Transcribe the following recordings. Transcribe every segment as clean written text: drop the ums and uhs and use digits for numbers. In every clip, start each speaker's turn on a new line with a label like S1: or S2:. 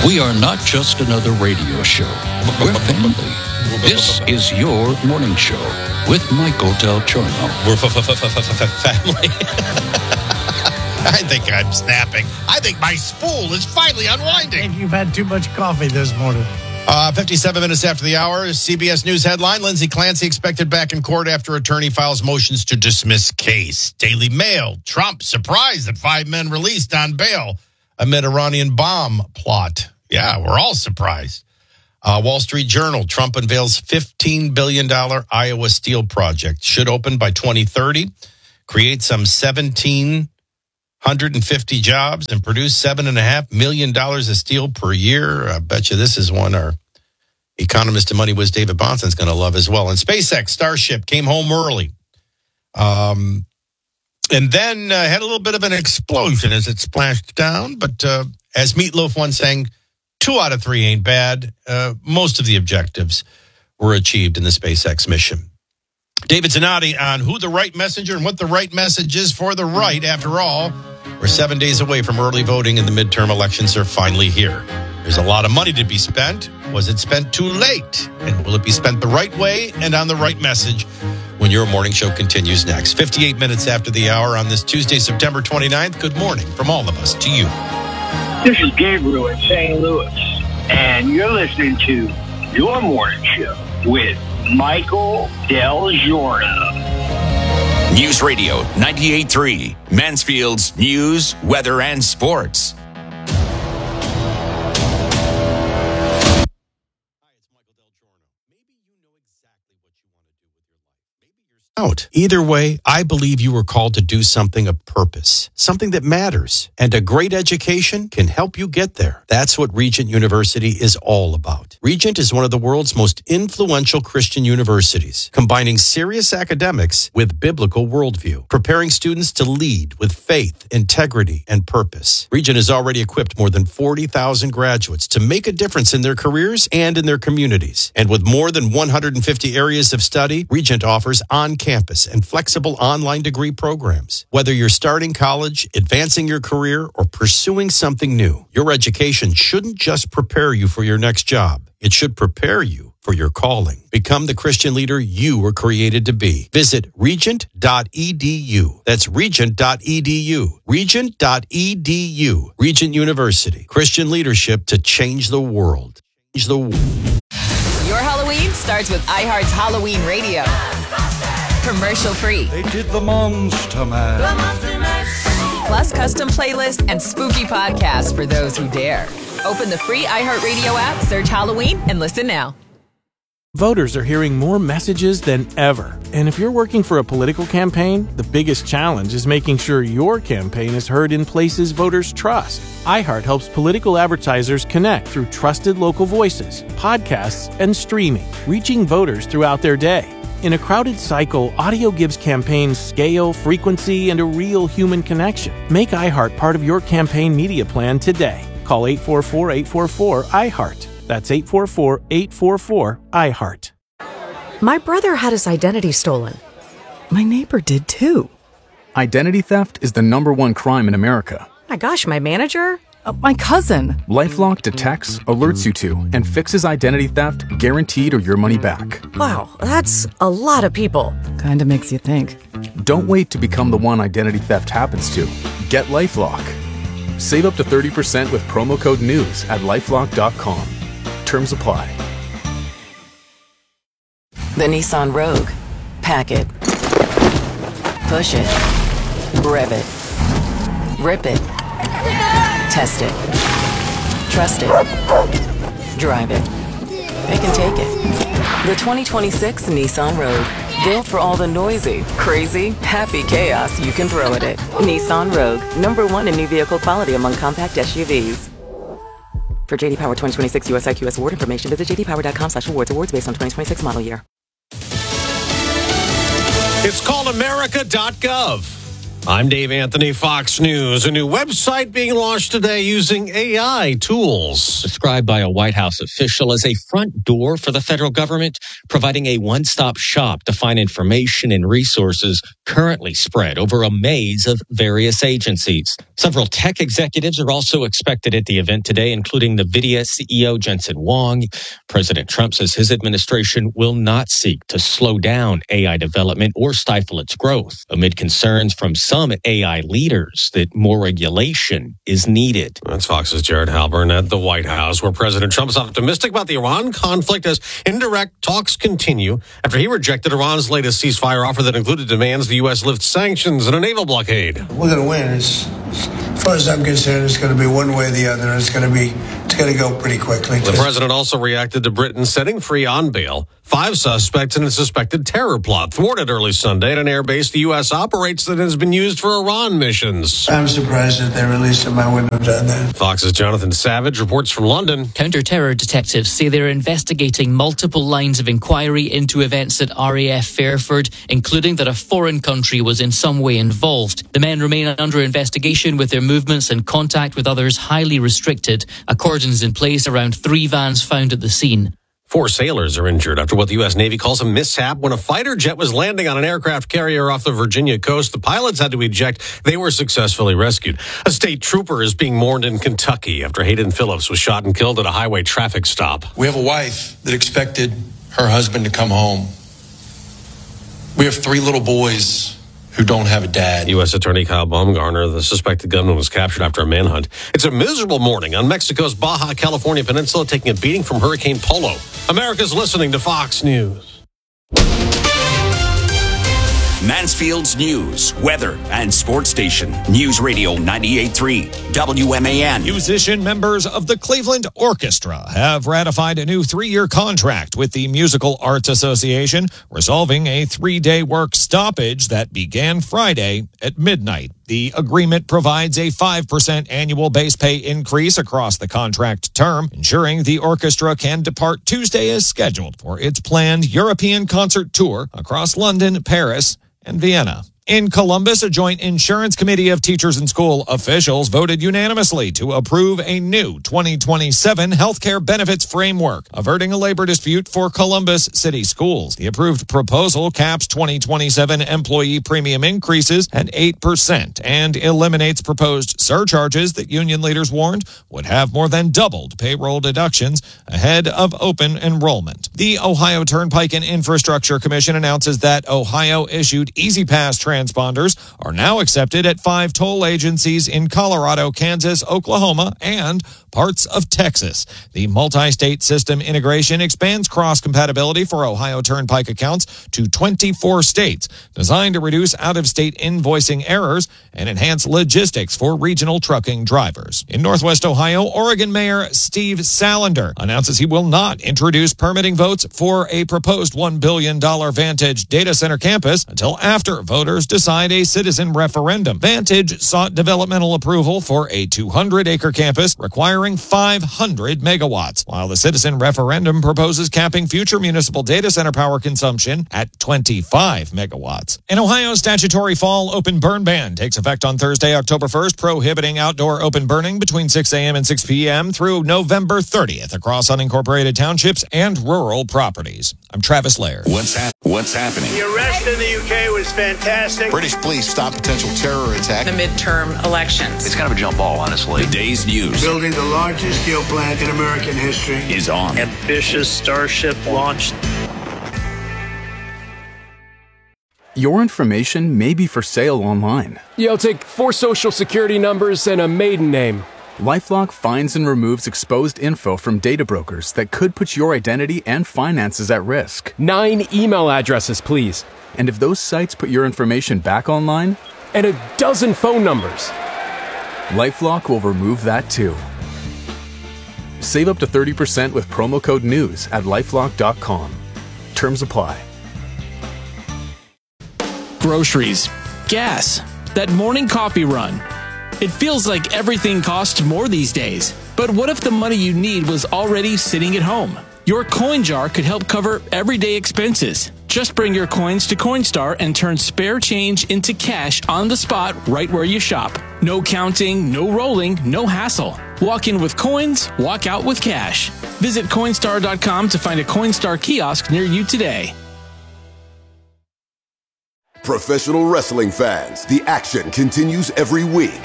S1: We are not just another radio show. We're family. This is your morning show with Michael Del Giorno.
S2: We're family. I think I'm snapping. I think my spool is finally unwinding.
S3: You've had too much coffee this morning.
S2: 57 minutes after the hour, CBS News headline, Lindsay Clancy expected back in court after attorney files motions to dismiss case. Daily Mail, Trump surprised that 5 men released on bail amid Iranian bomb plot. Yeah, we're all surprised. Wall Street Journal, Trump unveils $15 billion Iowa steel project. Should open by 2030, create some 1,750 jobs, and produce $7.5 million of steel per year. I bet you this is one our economist and money whiz David Bonson's going to love as well. And SpaceX Starship came home early. And then had a little bit of an explosion as it splashed down. But as Meatloaf once sang, 2 out of 3 ain't bad. Most of the objectives were achieved in the SpaceX mission. David Zanotti on who the right messenger and what the right message is for the right. After all, we're 7 days away from early voting and the midterm elections are finally here. There's a lot of money to be spent. Was it spent too late? And will it be spent the right way and on the right message when your morning show continues next? 58 minutes after the hour on this Tuesday, September 29th. Good morning from all of us to you.
S4: This is Gabriel in St. Louis, and you're listening to your morning show with Michael Del Giorno.
S5: News Radio 98.3, Mansfield's news, weather, and sports.
S2: Out. Either way, I believe you were called to do something of purpose, something that matters, and a great education can help you get there. That's what Regent University is all about. Regent is one of the world's most influential Christian universities, combining serious academics with biblical worldview, preparing students to lead with faith, integrity, and purpose. Regent has already equipped more than 40,000 graduates to make a difference in their careers and in their communities. And with more than 150 areas of study, Regent offers on-campus and flexible online degree programs. Whether you're starting college, advancing your career, or pursuing something new, your education shouldn't just prepare you for your next job. It should prepare you for your calling. Become the Christian leader you were created to be. Visit regent.edu. That's regent.edu. Regent.edu. Regent University. Christian leadership to change the world. Change the world.
S6: Your Halloween starts with iHeart's Halloween Radio. Commercial free.
S7: They did the Monster Mash.
S6: Plus custom playlists and spooky podcasts for those who dare. Open the free iHeartRadio app, search Halloween, and listen now.
S8: Voters are hearing more messages than ever. And if you're working for a political campaign, the biggest challenge is making sure your campaign is heard in places voters trust. iHeart helps political advertisers connect through trusted local voices, podcasts, and streaming, reaching voters throughout their day. In a crowded cycle, audio gives campaigns scale, frequency, and a real human connection. Make iHeart part of your campaign media plan today. Call 844-844-iHeart. That's 844-844-iHeart.
S9: My brother had his identity stolen. My neighbor did too.
S10: Identity theft is the #1 crime in America.
S9: My gosh, my manager? My cousin.
S10: LifeLock detects, alerts you to, and fixes identity theft guaranteed or your money back.
S9: Wow, that's a lot of people.
S11: Kinda makes you think.
S10: Don't wait to become the one identity theft happens to. Get LifeLock. Save up to 30% with promo code NEWS at LifeLock.com. Terms apply.
S12: The Nissan Rogue. Pack it. Push it. Rev it. Rip it. Test it. Trust it. Drive it. They can take it. The 2026 Nissan Rogue. Built for all the noisy, crazy, happy chaos you can throw at it. Nissan Rogue. #1 in new vehicle quality among compact SUVs. For J.D. Power 2026 US IQS award information, visit jdpower.com/awards. Awards based on 2026 model year.
S2: It's called America.gov.
S11: I'm Dave Anthony, Fox News. A new website being launched today using AI tools.
S13: Described by a White House official as a front door for the federal government, providing a one-stop shop to find information and resources currently spread over a maze of various agencies. Several tech executives are also expected at the event today, including NVIDIA CEO Jensen Huang. President Trump says his administration will not seek to slow down AI development or stifle its growth, amid concerns from some AI leaders that more regulation is needed.
S11: That's Fox's Jared Halpern at the White House, where President Trump is optimistic about the Iran conflict as indirect talks continue after he rejected Iran's latest ceasefire offer that included demands the U.S. lift sanctions and a naval blockade.
S14: We're going to win. As far as I'm concerned, it's going to be one way or the other. It's going to go pretty quickly.
S11: The president also reacted to Britain setting free on bail 5 suspects in a suspected terror plot thwarted early Sunday at an air base the U.S. operates that has been used for Iran missions.
S14: I'm surprised that they released him. I wouldn't have done that.
S11: Fox's Jonathan Savage reports from London.
S15: Counter-terror detectives say they're investigating multiple lines of inquiry into events at RAF Fairford, including that a foreign country was in some way involved. The men remain under investigation, with their movements and contact with others highly restricted. A cordon's in place around 3 vans found at the scene.
S11: 4 sailors are injured after what the U.S. Navy calls a mishap when a fighter jet was landing on an aircraft carrier off the Virginia coast. The pilots had to eject. They were successfully rescued. A state trooper is being mourned in Kentucky after Hayden Phillips was shot and killed at a highway traffic stop.
S16: We have a wife that expected her husband to come home. We have 3 little boys who don't have a dad.
S11: U.S. Attorney Kyle Baumgartner, the suspected gunman, was captured after a manhunt. It's a miserable morning on Mexico's Baja California Peninsula, taking a beating from Hurricane Polo. America's listening to Fox News.
S5: Mansfield's news, weather, and sports station. News Radio 98.3 WMAN.
S17: Musician members of the Cleveland Orchestra have ratified a new 3-year contract with the Musical Arts Association, resolving a 3-day work stoppage that began Friday at midnight. The agreement provides a 5% annual base pay increase across the contract term, ensuring the orchestra can depart Tuesday as scheduled for its planned European concert tour across London, Paris, and Vienna. In Columbus, a joint insurance committee of teachers and school officials voted unanimously to approve a new 2027 healthcare benefits framework, averting a labor dispute for Columbus City Schools. The approved proposal caps 2027 employee premium increases at 8% and eliminates proposed surcharges that union leaders warned would have more than doubled payroll deductions ahead of open enrollment. The Ohio Turnpike and Infrastructure Commission announces that Ohio-issued Easy Pass transponders are now accepted at 5 toll agencies in Colorado, Kansas, Oklahoma, and parts of Texas. The multi-state system integration expands cross-compatibility for Ohio Turnpike accounts to 24 states, designed to reduce out-of-state invoicing errors and enhance logistics for regional trucking drivers. In Northwest Ohio, Oregon Mayor Steve Salander announces he will not introduce permitting votes for a proposed $1 billion Vantage data center campus until after voters decide a citizen referendum. Vantage sought developmental approval for a 200-acre campus requiring 500 megawatts, while the citizen referendum proposes capping future municipal data center power consumption at 25 megawatts. An Ohio statutory fall open burn ban takes effect on Thursday, October 1st, prohibiting outdoor open burning between 6 a.m. and 6 p.m. through November 30th across unincorporated townships and rural properties. I'm Travis Laird.
S5: What's happening?
S4: The arrest in the UK was fantastic.
S18: British police stop potential terror attack.
S19: The midterm elections.
S5: It's kind of a jump ball, honestly. The day's news.
S14: Building the largest steel plant in American history
S5: is on.
S20: Ambitious Starship launched.
S10: Your information may be for sale online.
S21: Yeah, I'll take 4 social security numbers and a maiden name.
S10: LifeLock finds and removes exposed info from data brokers that could put your identity and finances at risk.
S21: 9 email addresses, please.
S10: And if those sites put your information back online?
S21: And a dozen phone numbers.
S10: LifeLock will remove that too. Save up to 30% with promo code NEWS at LifeLock.com. Terms apply.
S22: Groceries, gas, that morning coffee run. It feels like everything costs more these days. But what if the money you need was already sitting at home? Your coin jar could help cover everyday expenses. Just bring your coins to Coinstar and turn spare change into cash on the spot right where you shop. No counting, no rolling, no hassle. Walk in with coins, walk out with cash. Visit Coinstar.com to find a Coinstar kiosk near you today.
S1: Professional wrestling fans, the action continues every week.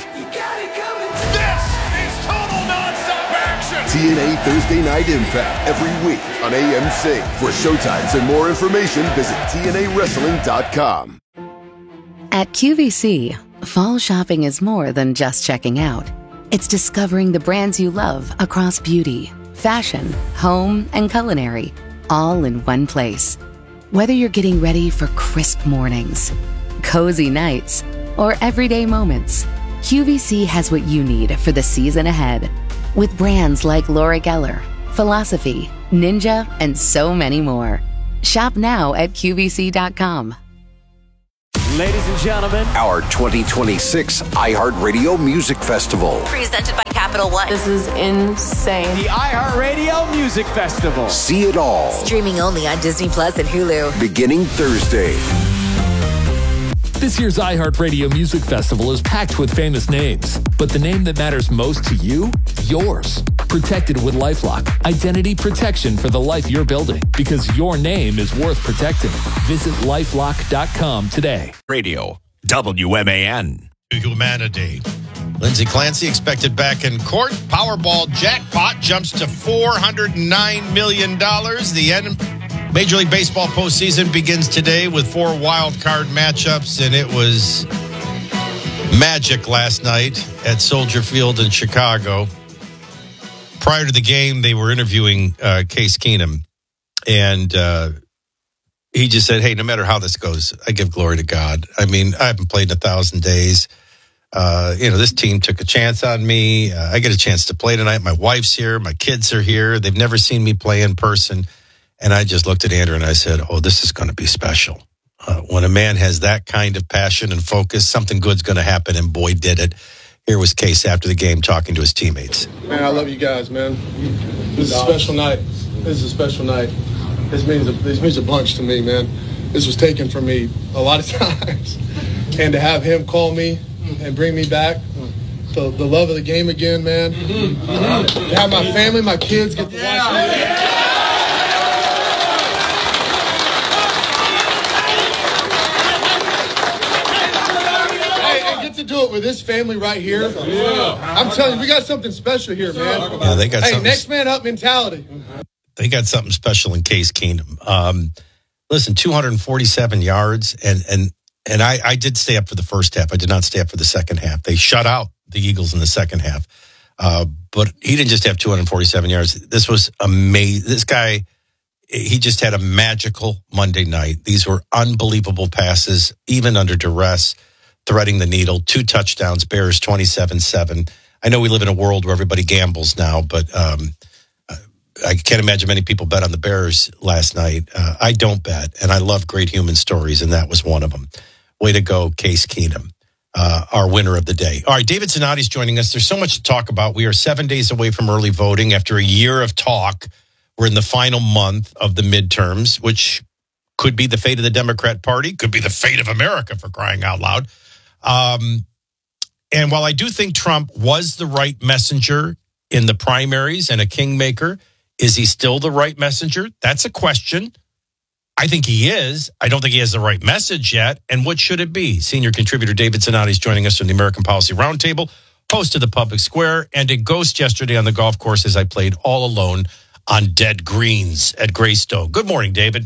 S1: TNA Thursday Night Impact every week on AMC. For showtimes and more information, visit TNAWrestling.com.
S3: At QVC, fall shopping is more than just checking out. It's discovering the brands you love across beauty, fashion, home, and culinary, all in one place. Whether you're getting ready for crisp mornings, cozy nights, or everyday moments, QVC has what you need for the season ahead. With brands like Laura Geller, Philosophy, Ninja, and so many more. Shop now at QVC.com.
S23: Ladies and gentlemen,
S1: our 2026 iHeartRadio Music Festival.
S24: Presented by Capital One.
S23: This is insane. The iHeartRadio Music Festival.
S1: See it all.
S24: Streaming only on Disney Plus and Hulu.
S1: Beginning Thursday.
S25: This year's iHeartRadio Music Festival is packed with famous names, but the name that matters most to you, yours. Protected with LifeLock. Identity protection for the life you're building, because your name is worth protecting. Visit LifeLock.com today.
S17: Radio, WMAN.
S2: Humanity. Lindsey Clancy expected back in court. Powerball jackpot jumps to $409 million. Major League Baseball postseason begins today with 4 wild card matchups, and it was magic last night at Soldier Field in Chicago. Prior to the game, they were interviewing Case Keenum, and he just said, hey, no matter how this goes, I give glory to God. I mean, I haven't played in 1,000 days. This team took a chance on me. I get a chance to play tonight. My wife's here. My kids are here. They've never seen me play in person. And I just looked at Andrew and I said, oh, this is going to be special. When a man has that kind of passion and focus, something good's going to happen, and boy, did it. Here was Case after the game talking to his teammates.
S26: Man, I love you guys, man. This is a special night. This is a special night. This means a bunch to me, man. This was taken from me a lot of times. And to have him call me and bring me back to the love of the game again, man. To have my family, my kids get to watch me. To do it with this family right here. I'm telling you, we got something special here, man.
S2: Yeah, they got
S26: next man up mentality.
S2: They got something special in Case Keenum. Listen, 247 yards, and I did stay up for the first half. I did not stay up for the second half. They shut out the Eagles in the second half. But he didn't just have 247 yards. This was amazing. This guy, he just had a magical Monday night. These were unbelievable passes, even under duress. Threading the needle, 2 touchdowns, Bears 27-7. I know we live in a world where everybody gambles now, but I can't imagine many people bet on the Bears last night. I don't bet, and I love great human stories, and that was one of them. Way to go, Case Keenum, our winner of the day. All right, David Zanotti is joining us. There's so much to talk about. We are 7 days away from early voting. After a year of talk, we're in the final month of the midterms, which could be the fate of the Democrat Party, could be the fate of America, for crying out loud. And while I do think Trump was the right messenger in the primaries and a kingmaker, is he still the right messenger? That's a question. I think he is. I don't think he has the right message yet. And what should it be? Senior contributor David Zanotti is joining us from the American Policy Roundtable, host of the Public Square, and a ghost yesterday on the golf course as I played all alone on dead greens at Greystoke. Good morning, David.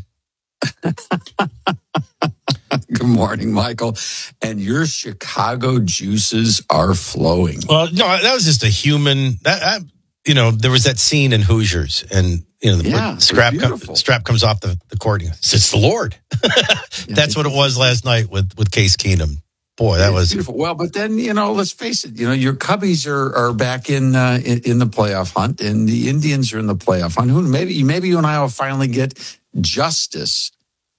S27: Good morning, Michael. And your Chicago juices are flowing.
S2: Well, no, that was just a human. There was that scene in Hoosiers, and the strap comes off the court. It's the Lord. That's what it was last night with Case Keenum. Boy, that was
S27: beautiful. Well, but then let's face it. Your Cubbies are back in the playoff hunt, and the Indians are in the playoff hunt. Maybe you and I will finally get justice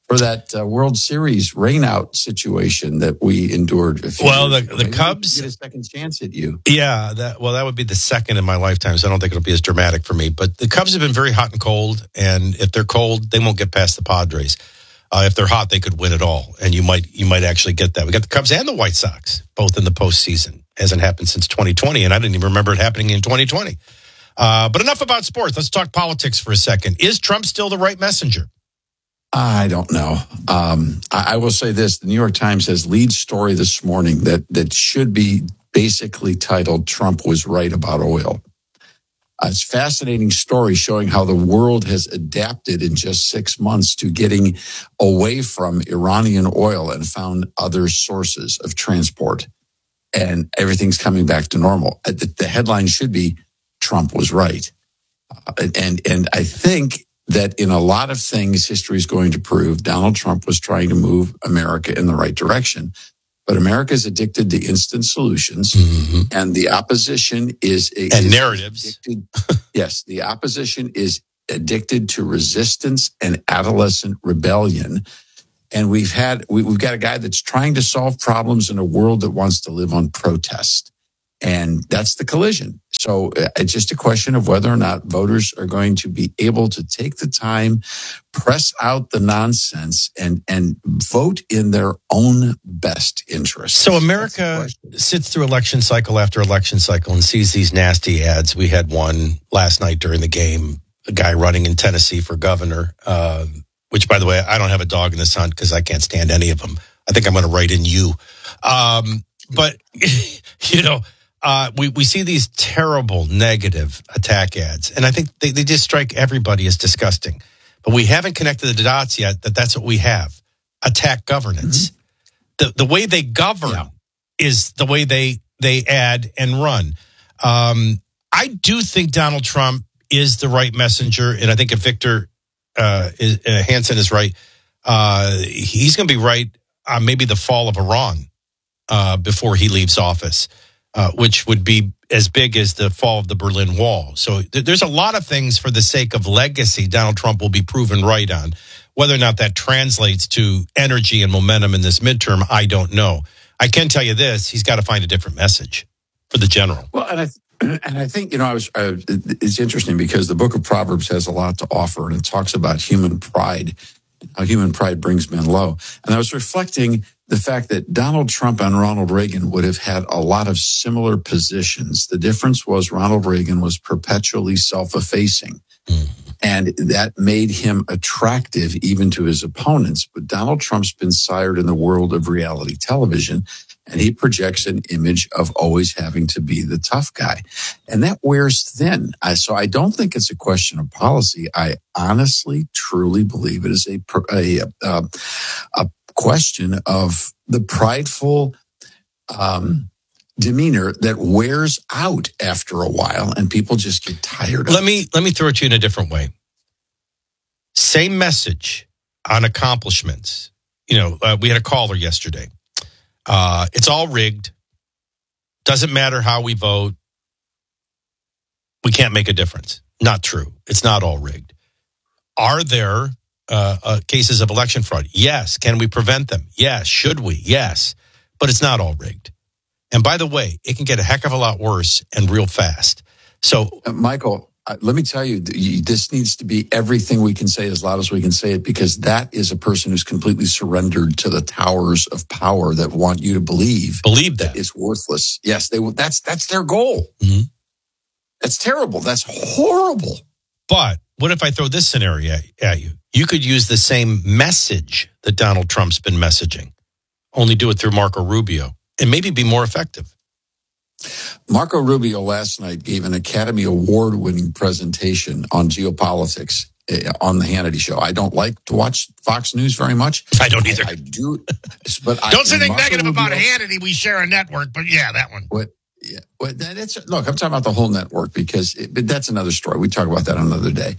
S27: for that World Series rainout situation that we endured.
S2: The Cubs
S27: get a second chance at you.
S2: Yeah, that would be the second in my lifetime, so I don't think it'll be as dramatic for me. But the Cubs have been very hot and cold, and if they're cold, they won't get past the Padres. If they're hot, they could win it all, and you might actually get that. We got the Cubs and the White Sox both in the postseason. Hasn't happened since 2020, and I didn't even remember it happening in 2020. But enough about sports. Let's talk politics for a second. Is Trump still the right messenger?
S27: I don't know. I will say this. The New York Times has lead story this morning that should be basically titled, "Trump was right about oil." It's a fascinating story showing how the world has adapted in just 6 months to getting away from Iranian oil and found other sources of transport. And everything's coming back to normal. The headline should be, "Trump was right." And I think that in a lot of things, history is going to prove Donald Trump was trying to move America in the right direction. But America is addicted to instant solutions, and the opposition is
S2: narratives.
S27: Yes, the opposition is addicted to resistance and adolescent rebellion. And we've got a guy that's trying to solve problems in a world that wants to live on protest. And that's the collision. So it's just a question of whether or not voters are going to be able to take the time, press out the nonsense, and vote in their own best interest.
S2: So America sits through election cycle after election cycle and sees these nasty ads. We had one last night during the game, a guy running in Tennessee for governor, which, by the way, I don't have a dog in this hunt because I can't stand any of them. I think I'm going to write in you. But, we see these terrible negative attack ads, and I think they just strike everybody as disgusting. But we haven't connected the dots yet that that's what we have, attack governance. The way they govern is the way they add and run. I do think Donald Trump is the right messenger, and I think if Victor Hansen is right, he's going to be right on maybe the fall of Iran before he leaves office. Which would be as big as the fall of the Berlin Wall. So there's a lot of things for the sake of legacy Donald Trump will be proven right on. Whether or not that translates to energy and momentum in this midterm, I don't know. I can tell you this, he's got to find a different message for the general.
S27: Well, and I think, it's interesting because the book of Proverbs has a lot to offer, and it talks about human pride, how human pride brings men low. And I was reflecting the fact that Donald Trump and Ronald Reagan would have had a lot of similar positions. The difference was Ronald Reagan was perpetually self-effacing. And that made him attractive even to his opponents. But Donald Trump's been sired in the world of reality television, and he projects an image of always having to be the tough guy. And that wears thin. So I don't think it's a question of policy. I honestly, truly believe it is a question of the prideful demeanor that wears out after a while, and people just get tired of it.
S2: Let me throw it to you in a different way. Same message on accomplishments. We had a caller yesterday. It's all rigged. Doesn't matter how we vote. We can't make a difference. Not true. It's not all rigged. Are there cases of election fraud? Yes. Can we prevent them? Yes. Should we? Yes. But it's not all rigged. And by the way, it can get a heck of a lot worse and real fast. So,
S27: Michael, let me tell you, this needs to be everything we can say as loud as we can say it, because that is a person who's completely surrendered to the towers of power that want you to believe that it's worthless. Yes, that's their goal.
S2: Mm-hmm.
S27: That's terrible. That's horrible.
S2: But what if I throw this scenario at you? You could use the same message that Donald Trump's been messaging, only do it through Marco Rubio, and maybe be more effective.
S27: Marco Rubio last night gave an Academy Award-winning presentation on geopolitics on the Hannity show. I don't like to watch Fox News very much.
S2: I don't either.
S27: I do, but
S2: don't say anything negative about Hannity. We share a network, but yeah, that one.
S27: Look, I'm talking about the whole network because that's another story. We talk about that another day.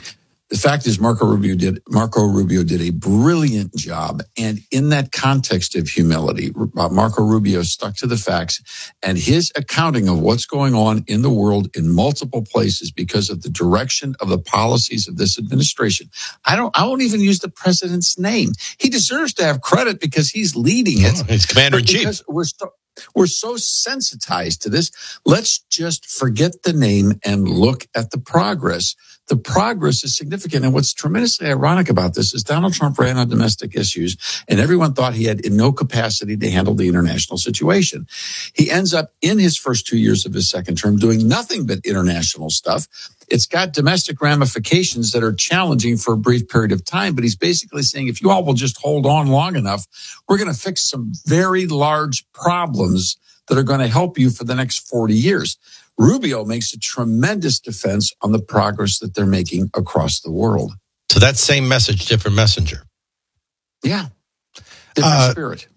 S27: The fact is, Marco Rubio did a brilliant job. And in that context of humility, Marco Rubio stuck to the facts, and his accounting of what's going on in the world in multiple places because of the direction of the policies of this administration. I won't even use the president's name. He deserves to have credit because he's leading it.
S2: He's commander in chief.
S27: Because we're so sensitized to this. Let's just forget the name and look at the progress. The progress is significant. And what's tremendously ironic about this is Donald Trump ran on domestic issues, and everyone thought he had no capacity to handle the international situation. He ends up in his first 2 years of his second term doing nothing but international stuff. It's got domestic ramifications that are challenging for a brief period of time, but he's basically saying, if you all will just hold on long enough, we're going to fix some very large problems that are going to help you for the next 40 years. Rubio makes a tremendous defense on the progress that they're making across the world.
S2: So that same message, different messenger.
S27: Yeah. Different spirit.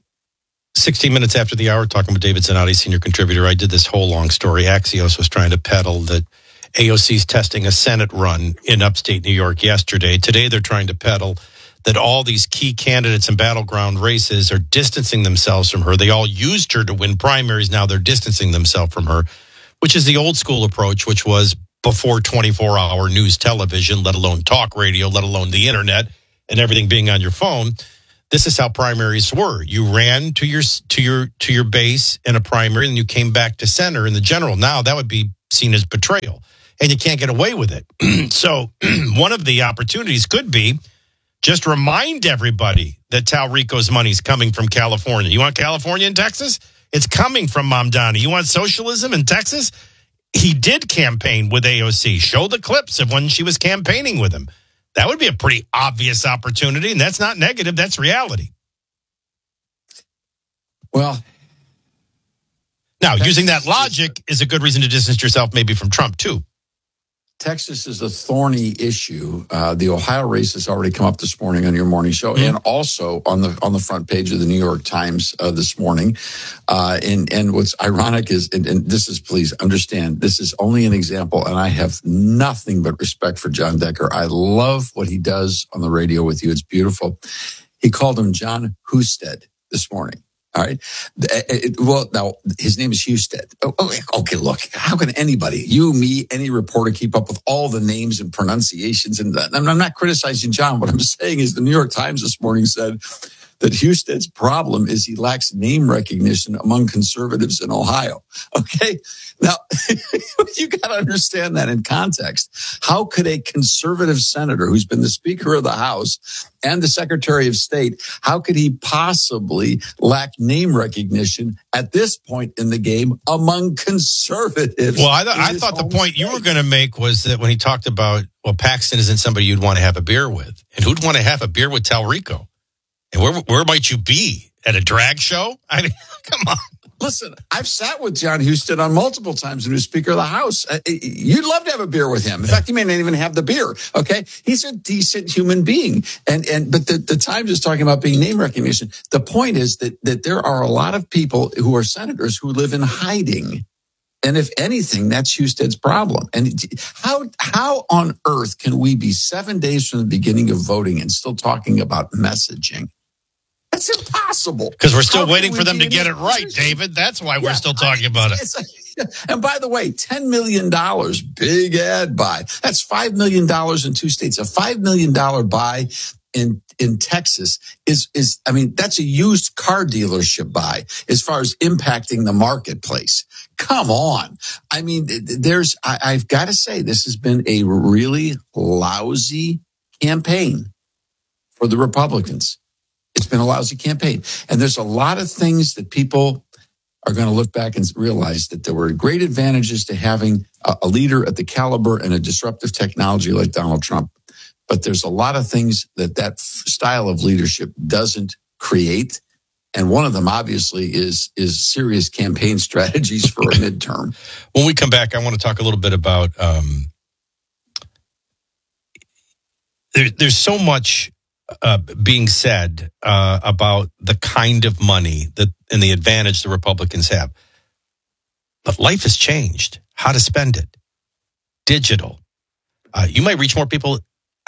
S2: 16 minutes after the hour, talking with David Zanotti, senior contributor. I did this whole long story. Axios was trying to peddle that AOC's testing a Senate run in upstate New York yesterday. Today, they're trying to peddle that all these key candidates in battleground races are distancing themselves from her. They all used her to win primaries. Now they're distancing themselves from her, which is the old school approach, which was before 24-hour news television, let alone talk radio, let alone the internet and everything being on your phone. This is how primaries were. You ran to your base in a primary, and you came back to center in the general. Now that would be seen as betrayal, and you can't get away with it. So one of the opportunities could be just remind everybody that Talrico's money's coming from California. You want California and Texas? It's coming from Mamdani. You want socialism in Texas? He did campaign with AOC. Show the clips of when she was campaigning with him. That would be a pretty obvious opportunity, and that's not negative. That's reality.
S27: Well,
S2: now, using that logic is a good reason to distance yourself maybe from Trump, too.
S27: Texas is a thorny issue. The Ohio race has already come up this morning on your morning show, and also on the front page of the New York Times this morning. And what's ironic is, and this is, please understand, this is only an example, and I have nothing but respect for John Decker. I love what he does on the radio with you. It's beautiful. He called him John Husted this morning. All right. Well, now his name is Husted. Okay, look, how can anybody, you, me, any reporter keep up with all the names and pronunciations? And I'm not criticizing John. What I'm saying is the New York Times this morning said that Husted's problem is he lacks name recognition among conservatives in Ohio. Okay. Now, you got to understand that in context. How could a conservative senator who's been the Speaker of the House and the Secretary of State, how could he possibly lack name recognition at this point in the game among conservatives?
S2: Well, I thought the point you were going to make was that when he talked about, well, Paxton isn't somebody you'd want to have a beer with. And who'd want to have a beer with Talrico? And where might you be? At a drag show? I mean, come on.
S27: Listen, I've sat with John Husted on multiple times when he was Speaker of the House. You'd love to have a beer with him. In fact, you may not even have the beer. Okay, he's a decent human being, but the Times is talking about being name recognition. The point is that there are a lot of people who are senators who live in hiding, and if anything, that's Husted's problem. And how on earth can we be 7 days from the beginning of voting and still talking about messaging? That's impossible.
S2: Because we're still waiting for them to get it right, David. That's why we're still talking about it.
S27: And by the way, $10 million, big ad buy. That's $5 million in 2 states. A $5 million buy in Texas is, I mean, that's a used car dealership buy as far as impacting the marketplace. Come on. I mean, I've got to say, this has been a really lousy campaign for the Republicans. It's been a lousy campaign. And there's a lot of things that people are going to look back and realize that there were great advantages to having a leader at the caliber and a disruptive technology like Donald Trump. But there's a lot of things that style of leadership doesn't create. And one of them, obviously, is serious campaign strategies for a midterm.
S2: When we come back, I want to talk a little bit about there's so much being said about the kind of money and the advantage the Republicans have. But life has changed. How to spend it. Digital. You might reach more people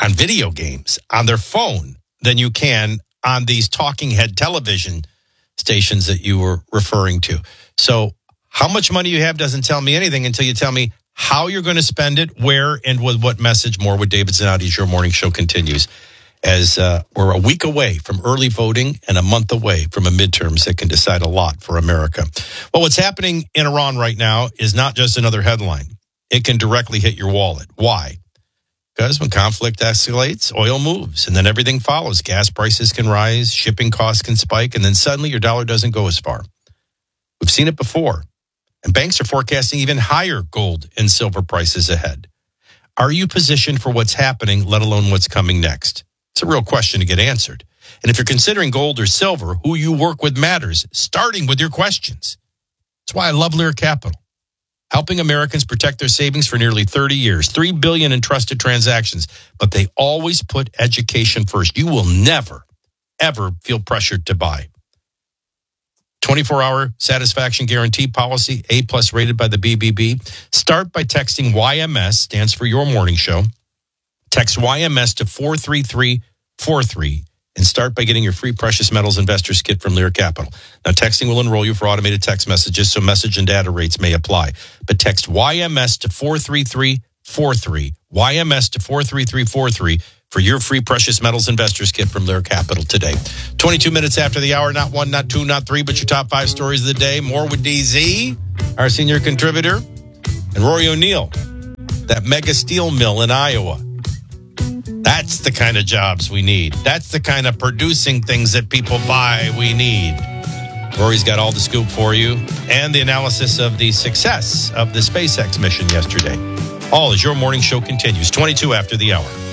S2: on video games on their phone than you can on these talking head television stations that you were referring to. So how much money you have doesn't tell me anything until you tell me how you're going to spend it, where, and with what message. More with David Zanotti. Your morning show continues as we're a week away from early voting and a month away from a midterms that can decide a lot for America. Well, what's happening in Iran right now is not just another headline. It can directly hit your wallet. Why? Because when conflict escalates, oil moves, and then everything follows. Gas prices can rise, shipping costs can spike, and then suddenly your dollar doesn't go as far. We've seen it before. And banks are forecasting even higher gold and silver prices ahead. Are you positioned for what's happening, let alone what's coming next? It's a real question to get answered. And if you're considering gold or silver, who you work with matters, starting with your questions. That's why I love Lear Capital, helping Americans protect their savings for nearly 30 years, $3 billion in trusted transactions, but they always put education first. You will never, ever feel pressured to buy. 24-hour satisfaction guarantee policy, A+ rated by the BBB. Start by texting YMS, stands for Your Morning Show. Text YMS to 43343 and start by getting your free precious metals investors kit from Lear Capital. Now, texting will enroll you for automated text messages, so message and data rates may apply. But text YMS to 43343, YMS to 43343 for your free precious metals investors kit from Lear Capital today. 22 minutes after the hour, not one, not two, not three, but your top 5 stories of the day. More with DZ, our senior contributor, and Rory O'Neill, that mega steel mill in Iowa. That's the kind of jobs we need. That's the kind of producing things that people buy we need. Rory's got all the scoop for you and the analysis of the success of the SpaceX mission yesterday. All as your morning show continues, 22 after the hour.